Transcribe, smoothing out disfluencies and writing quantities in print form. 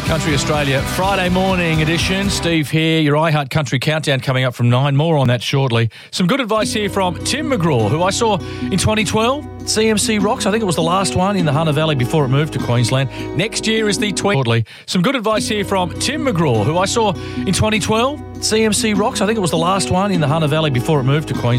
Country Australia, Friday morning edition. Steve here, your iHeart Country Countdown coming up from 9. More on that shortly. Some good advice here from Tim McGraw, who I saw in 2012. CMC Rocks, I think it was the last one in the Hunter Valley before it moved to Queensland. Next year is the shortly. Some good advice here from Tim McGraw, who I saw in 2012. CMC Rocks, I think it was the last one in the Hunter Valley before it moved to Queensland.